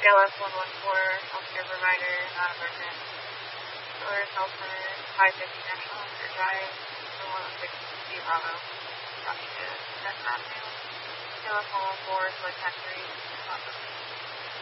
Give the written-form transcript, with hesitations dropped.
ALS 114, healthcare provider, not emergent. Solar Cell Center, 550 National Center Drive, 116 Bravo, copy to Seth Avenue. ALS 114, Select Factory, not emergent.